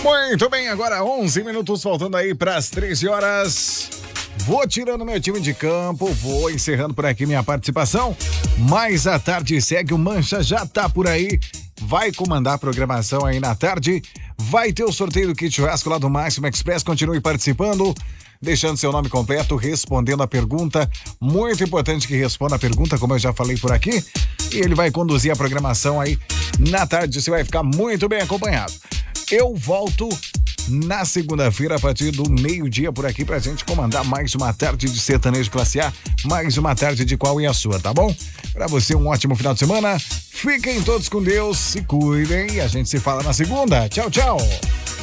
Muito bem, agora 11 minutos faltando aí para as 13 horas. Vou tirando meu time de campo, vou encerrando por aqui minha participação. Mais à tarde segue, o Mancha já tá por aí. Vai comandar a programação aí na tarde. Vai ter o sorteio do kit churrasco lá do Máximo Express. Continue participando, deixando seu nome completo, respondendo a pergunta. Muito importante que responda a pergunta, como eu já falei por aqui. E ele vai conduzir a programação aí na tarde. Você vai ficar muito bem acompanhado. Eu volto na segunda-feira a partir do meio-dia por aqui pra gente comandar mais uma tarde de sertanejo classe A, mais uma tarde de Qual é a Sua, tá bom? Pra você um ótimo final de semana. Fiquem todos com Deus, se cuidem e a gente se fala na segunda. Tchau, tchau.